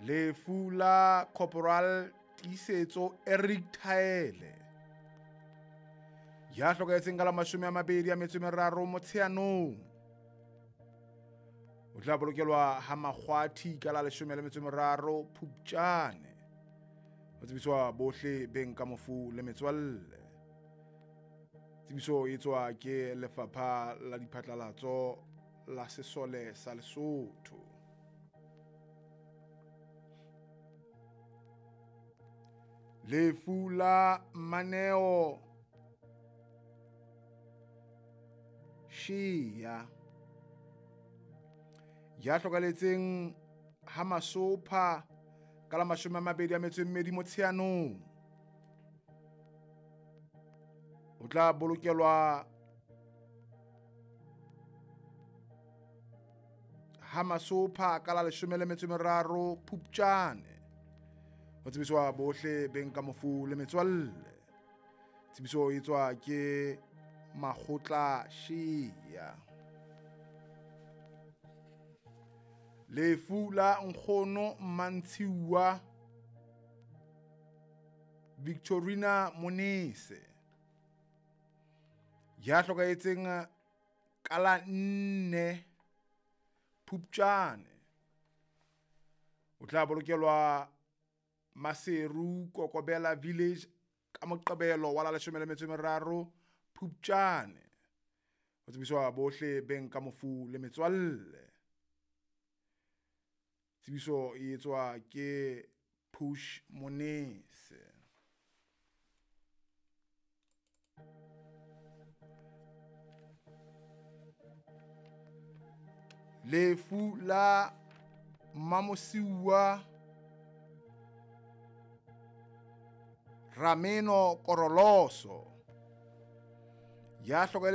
Lefu la Corporal Tiisetso Eric Taele ya hlokahetseng ka la 23 Motsheanong. O tla bolokelwa ha Makgwathi ka la 13 Phuptjane. Ho tsebiswa bohle beng ka mofu le metswalle. Tsebiso e etswa ke Lefapha la Diphatlalatso la Sesole sa Lesotho. Lefu la Maneo Shia ya hlokaletseng ha Masopha ka la 22 Motsheanong. O tla bolokelwa ha Masopha ka la 13 Phuptjane. Ho tsebiswa bohle beng ka mofu le metswalle. Tsebiso e etswa ke Makgotla Shia. Lefu la Nkgono Mantshiwa Victorina Monese ya hlokahetseng ka la 4 Phuptjane. O tla bolokelwa Maseru Kokobela Village ka Moqebelo wa la 13 Phuptjane. Ho tsebiswa bohle beng ka mofu le metswalle. Tsebiso e etswa ke Push Monese. Lefu la Mamosiwa Rameno Koroloso ya hloka